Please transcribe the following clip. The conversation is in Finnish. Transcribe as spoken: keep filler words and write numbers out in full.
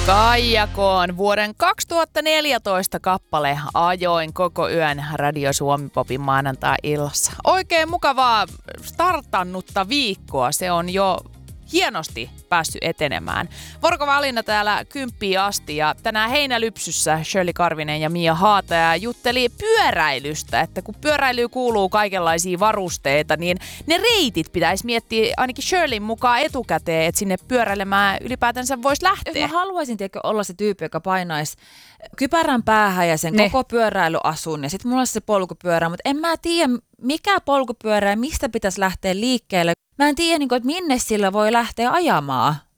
Kaijakoon vuoden kaksituhattaneljätoista kappale ajoin koko yön Radio Suomi Popin maanantai-illassa. Oikein mukavaa startannutta viikkoa. Se on jo hienosti päässyt etenemään. Vorkovalinna täällä kymppiin asti ja tänään Heinälypsyssä Shirley Karvinen ja Mia Haataja jutteli pyöräilystä, että kun pyöräilyyn kuuluu kaikenlaisia varusteita, niin ne reitit pitäisi miettiä ainakin Shirleyn mukaan etukäteen, että sinne pyöräilemään ylipäätänsä voisi lähteä. Jos mä haluaisin tiedätkö, olla se tyyppi, joka painaisi kypärän päähän ja sen ne. koko pyöräilyasun ja sitten mulla olisi se polkupyörä, mutta en mä tiedä mikä polkupyörä ja mistä pitäisi lähteä liikkeelle. Mä en tiedä, että minne sillä voi lähteä ajamaan.